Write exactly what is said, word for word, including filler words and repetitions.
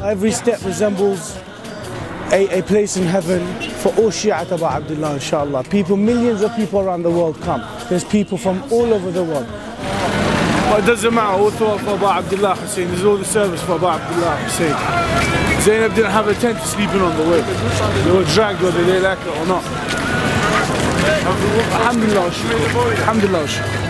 every step resembles a, a place in heaven for all Shi'at Abu Abdullah, inshallah. People, millions of people around the world come. There's people from all over the world. But it doesn't matter, all throughout for Abu Abdullah Hussein, there's all the service for Abu Abdullah Hussein. Zainab didn't have a tent to sleep in on the way. They were dragged whether they like it or not. Alhamdulillah, Alhamdulillah.